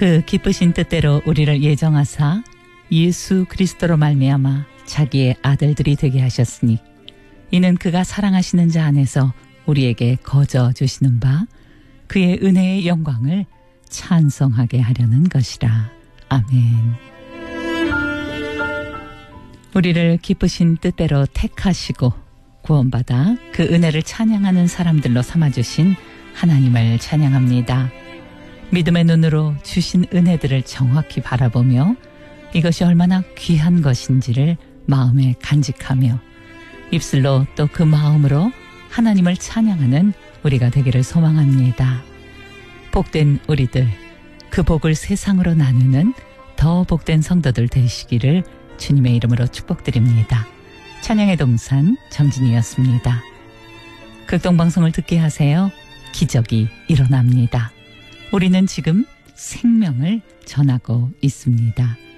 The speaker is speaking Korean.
그 기쁘신 뜻대로 우리를 예정하사 예수 그리스도로 말미암아 자기의 아들들이 되게 하셨으니 이는 그가 사랑하시는 자 안에서 우리에게 거저 주시는 바 그의 은혜의 영광을 찬송하게 하려는 것이라. 아멘. 우리를 기쁘신 뜻대로 택하시고 구원받아 그 은혜를 찬양하는 사람들로 삼아주신 하나님을 찬양합니다. 믿음의 눈으로 주신 은혜들을 정확히 바라보며 이것이 얼마나 귀한 것인지를 마음에 간직하며 입술로 또 그 마음으로 하나님을 찬양하는 우리가 되기를 소망합니다. 복된 우리들, 그 복을 세상으로 나누는 더 복된 성도들 되시기를 주님의 이름으로 축복드립니다. 찬양의 동산 정진이었습니다. 극동방송을 듣게 하세요. 기적이 일어납니다. 우리는 지금 생명을 전하고 있습니다.